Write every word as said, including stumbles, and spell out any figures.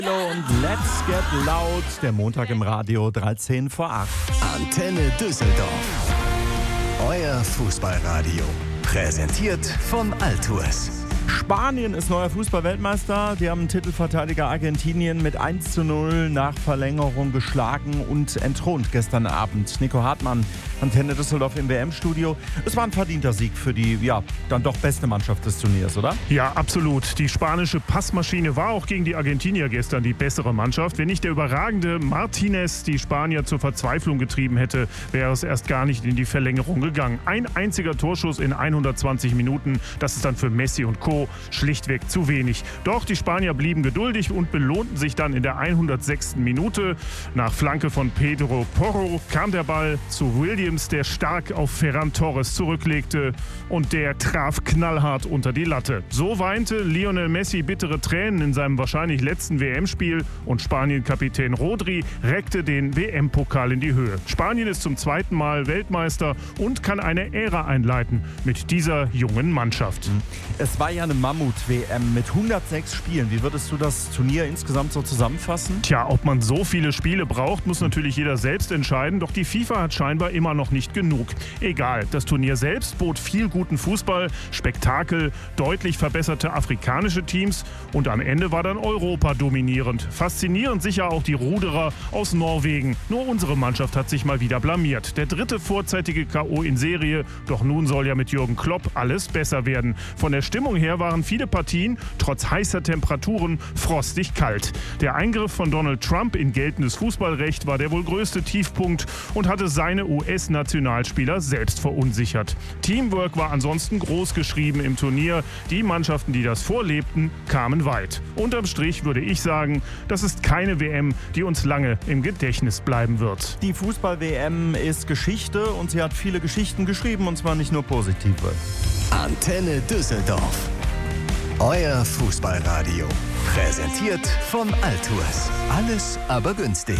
Hallo und Let's Get Loud, der Montag im Radio, dreizehn vor acht. Antenne Düsseldorf. Euer Fußballradio. Präsentiert von Altours. Spanien ist neuer Fußball-Weltmeister. Die haben Titelverteidiger Argentinien mit eins zu null nach Verlängerung geschlagen und entthront gestern Abend. Nico Hartmann, Antenne Düsseldorf im W M-Studio. Es war ein verdienter Sieg für die, ja, dann doch beste Mannschaft des Turniers, oder? Ja, absolut. Die spanische Passmaschine war auch gegen die Argentinier gestern die bessere Mannschaft. Wenn nicht der überragende Martinez die Spanier zur Verzweiflung getrieben hätte, wäre es erst gar nicht in die Verlängerung gegangen. Ein einziger Torschuss in hundertzwanzig Minuten, das ist dann für Messi und Co. schlichtweg zu wenig. Doch die Spanier blieben geduldig und belohnten sich dann in der hundertsechsten Minute. Nach Flanke von Pedro Porro kam der Ball zu Williams, der stark auf Ferran Torres zurücklegte und der traf knallhart unter die Latte. So weinte Lionel Messi bittere Tränen in seinem wahrscheinlich letzten W M-Spiel und Spanien-Kapitän Rodri reckte den W M-Pokal in die Höhe. Spanien ist zum zweiten Mal Weltmeister und kann eine Ära einleiten mit dieser jungen Mannschaft. Es war ja eine Mammut-W M mit hundertsechs Spielen. Wie würdest du das Turnier insgesamt so zusammenfassen? Tja, ob man so viele Spiele braucht, muss natürlich jeder selbst entscheiden. Doch die FIFA hat scheinbar immer noch nicht genug. Egal, das Turnier selbst bot viel guten Fußball, Spektakel, deutlich verbesserte afrikanische Teams und am Ende war dann Europa dominierend. Faszinierend sicher auch die Ruderer aus Norwegen. Nur unsere Mannschaft hat sich mal wieder blamiert. Der dritte vorzeitige K O in Serie. Doch nun soll ja mit Jürgen Klopp alles besser werden. Von der Stimmung her waren viele Partien, trotz heißer Temperaturen, frostig kalt. Der Eingriff von Donald Trump in geltendes Fußballrecht war der wohl größte Tiefpunkt und hatte seine U S-Nationalspieler selbst verunsichert. Teamwork war ansonsten groß geschrieben im Turnier. Die Mannschaften, die das vorlebten, kamen weit. Unterm Strich würde ich sagen, das ist keine W M, die uns lange im Gedächtnis bleiben wird. Die Fußball-W M ist Geschichte und sie hat viele Geschichten geschrieben, und zwar nicht nur positive. Antenne Düsseldorf. Euer Fußballradio. Präsentiert von Altours. Alles aber günstig.